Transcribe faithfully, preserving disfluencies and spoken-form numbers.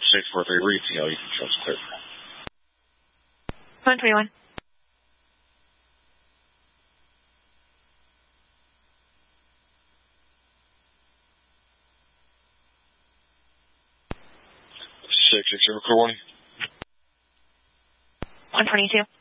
six four three, read T L, you can show us clear. one twenty-one. six six zero, clear warning. one twenty-two.